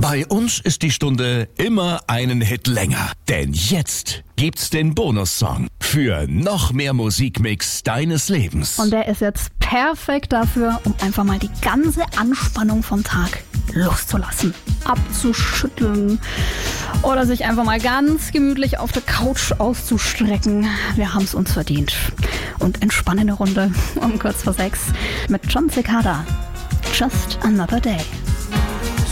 Bei uns ist die Stunde immer einen Hit länger. Denn jetzt gibt's den Bonussong für noch mehr Musikmix deines Lebens. Und der ist jetzt perfekt dafür, um einfach mal die ganze Anspannung vom Tag loszulassen, abzuschütteln oder sich einfach mal ganz gemütlich auf der Couch auszustrecken. Wir haben's uns verdient. Und entspannen eine Runde um kurz vor 6 mit Jon Secada. Just Another Day.